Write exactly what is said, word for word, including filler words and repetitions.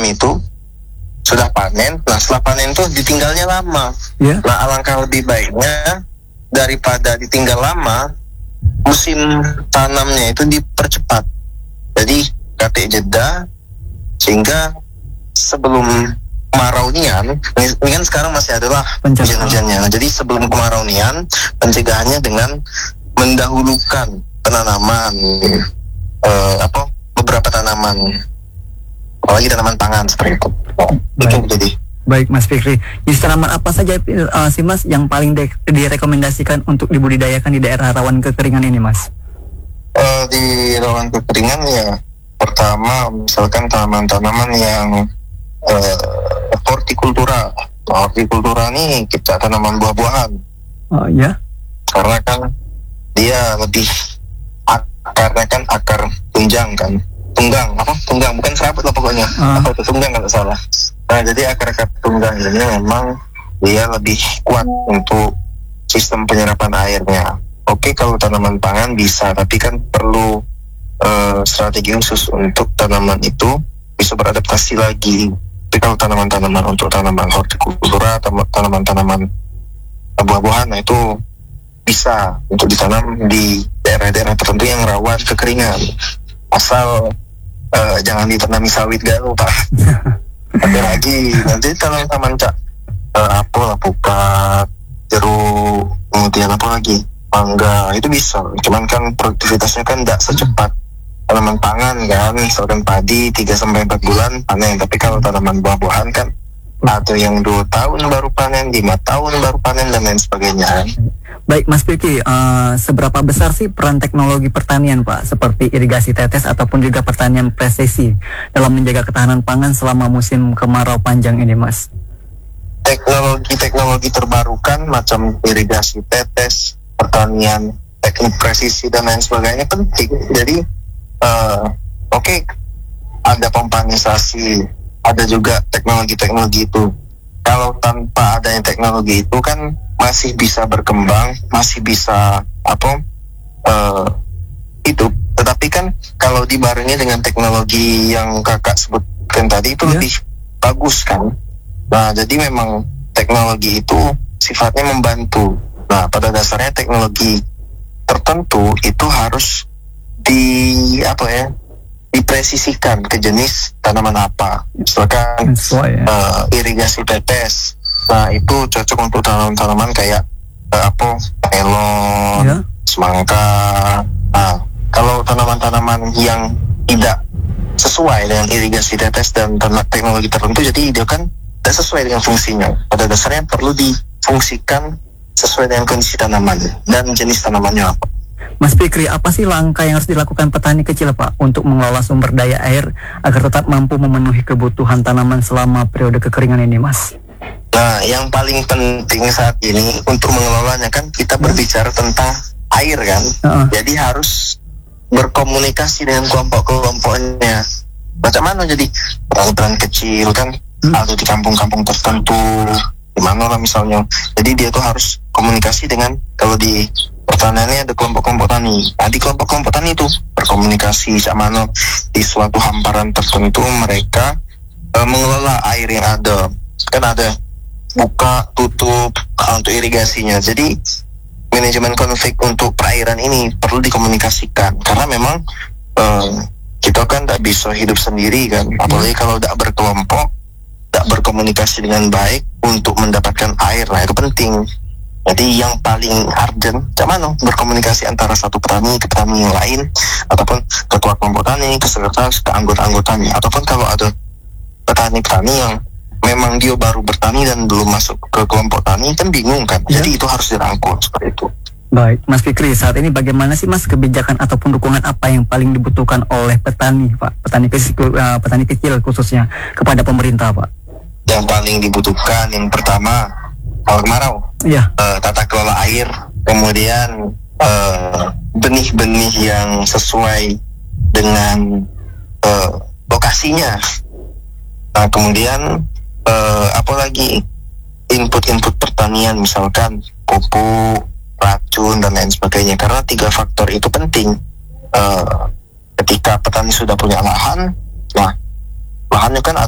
itu sudah panen. Nah setelah panen itu ditinggalnya lama. Yeah. Nah alangkah lebih baiknya daripada ditinggal lama, musim tanamnya itu dipercepat. Jadi katik jeda sehingga sebelum kemarau nian, ini kan sekarang masih adalah hujan-hujannya. Nah, jadi sebelum kemarau nian, pencegahannya dengan mendahulukan penanaman eh, apa beberapa tanaman, apalagi tanaman pangan seperti itu. Oh, itu jadi. Baik Mas Fikri, jenis tanaman apa saja uh, sih Mas yang paling de- direkomendasikan untuk dibudidayakan di daerah rawan kekeringan ini Mas? Uh, di rawan kekeringan ya, pertama misalkan tanaman-tanaman yang uh, hortikultura. Hortikultura ini kita tanaman buah-buahan. Oh ya? Karena kan dia lebih akarnya kan akar tunjang kan, tunggang apa? Tunggang bukan serabut lah pokoknya. Uh. Apa itu tunggang kalau salah. Nah, jadi akar-akar tunggang ini memang dia lebih kuat untuk sistem penyerapan airnya. Oke, kalau tanaman pangan bisa, tapi kan perlu uh, strategi khusus untuk tanaman itu bisa beradaptasi lagi. Tapi kalau tanaman-tanaman untuk tanaman hortikultura, tanaman-tanaman buah-buahan, nah itu bisa untuk ditanam di daerah-daerah tertentu yang rawan kekeringan. Asal uh, jangan ditanami sawit galuh, Pak. Ada lagi nanti tanaman-tanaman cak uh, apel, alpukat, jeruk, kemudian apa lagi mangga itu bisa. Cuman kan produktivitasnya kan tidak secepat tanaman pangan kan. Misalkan padi tiga sampai empat bulan panen, tapi kalau tanaman buah-buahan kan atau yang dua tahun baru panen, lima tahun baru panen dan lain sebagainya. Baik Mas Fikri, uh, seberapa besar sih peran teknologi pertanian Pak, seperti irigasi tetes ataupun juga pertanian presisi dalam menjaga ketahanan pangan selama musim kemarau panjang ini Mas? Teknologi-teknologi terbarukan macam irigasi tetes, pertanian teknik presisi dan lain sebagainya penting. Jadi uh, oke okay, ada pompanisasi, ada juga teknologi-teknologi itu. Kalau tanpa adanya teknologi itu kan masih bisa berkembang, masih bisa apa uh, itu. Tetapi kan kalau dibarengi dengan teknologi yang kakak sebutkan tadi itu yeah. lebih bagus kan. Nah jadi memang teknologi itu sifatnya membantu. Nah pada dasarnya teknologi tertentu itu harus di apa ya dipresisikan ke jenis tanaman apa. Misalkan Sesuai, ya. uh, irigasi tetes. Nah itu cocok untuk tanaman-tanaman kayak uh, apa melon, yeah. semangka. Nah kalau tanaman-tanaman yang tidak sesuai dengan irigasi tetes dan teknologi tertentu, jadi dia kan tidak sesuai dengan fungsinya. Pada dasarnya perlu difungsikan sesuai dengan kondisi tanaman dan jenis tanamannya apa. Mas Fikri, apa sih langkah yang harus dilakukan petani kecil Pak untuk mengelola sumber daya air agar tetap mampu memenuhi kebutuhan tanaman selama periode kekeringan ini Mas? Nah, yang paling penting saat ini untuk mengelolanya kan kita berbicara tentang air kan. Uh-uh. Jadi harus berkomunikasi dengan kelompok-kelompoknya. Macam mana jadi petani-petani kecil kan, hmm. atau di kampung-kampung tertentu, di mana lah misalnya. Jadi dia tuh harus komunikasi dengan, kalau di pertaniannya ada kelompok-kelompok tani. Nah, di kelompok-kelompok tani itu berkomunikasi macam mana di suatu hamparan tertentu mereka uh, mengelola air yang ada. Kan ada buka tutup untuk irigasinya. Jadi manajemen konflik untuk perairan ini perlu dikomunikasikan karena memang uh, kita kan tidak bisa hidup sendiri kan, apalagi kalau tidak berkelompok, tidak berkomunikasi dengan baik untuk mendapatkan air. Nah itu penting. Jadi yang paling urgent mana berkomunikasi antara satu petani ke petani yang lain, ataupun ketua kelompok tani ke sekretaris ke anggota-anggotanya, ataupun kalau ada petani-petani yang memang dia baru bertani dan belum masuk ke kelompok tani kan bingung kan, ya. Jadi itu harus dirangkul seperti itu. Baik, Mas Fikri, saat ini bagaimana sih Mas kebijakan ataupun dukungan apa yang paling dibutuhkan oleh petani Pak, petani kecil, uh, petani kecil khususnya kepada pemerintah Pak? Yang paling dibutuhkan yang pertama awal kemarau, ya. uh, tata kelola air, kemudian uh, benih-benih yang sesuai dengan uh, lokasinya. Nah kemudian Uh, apalagi input-input pertanian misalkan pupuk, racun dan lain sebagainya, karena tiga faktor itu penting. Uh, ketika petani sudah punya lahan, nah lahannya kan